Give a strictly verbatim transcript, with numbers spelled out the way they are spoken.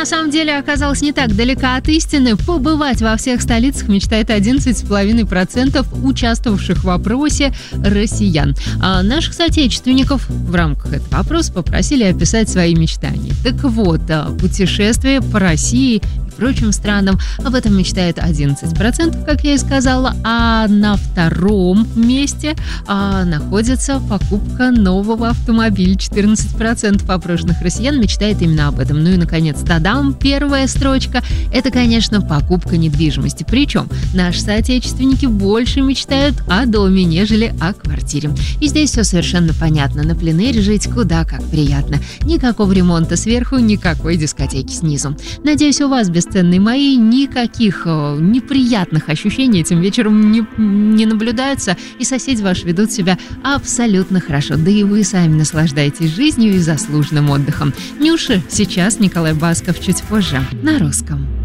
на самом деле оказалась не так далека от истины. Побывать во всех столицах мечтает одиннадцать целых пять десятых процента участвовавших в опросе россиян. А наших соотечественников в рамках этого опроса попросили описать свои мечтания. Так вот, путешествие по России и прочим странам, об этом мечтает одиннадцать процентов, как я и сказала, а на втором месте а, находится покупка нового автомобиля. четырнадцать процентов опрошенных россиян мечтает именно об этом. Ну и, наконец, тадам, первая строчка – это, конечно, покупка недвижимости. Причем наши соотечественники больше мечтают о доме, нежели о квартире. И здесь все совершенно понятно. На пленэре жить куда как приятно. Никакого ремонта сверху, никакой дискотеки снизу. Надеюсь, у вас, бесценные мои, никаких э, неприятных ощущений этим вечером не, не наблюдается, и соседи ваши ведут себя абсолютно хорошо. Да и вы сами наслаждаетесь жизнью и заслуженным отдыхом. Нюша сейчас, Николай Басков чуть позже на русском.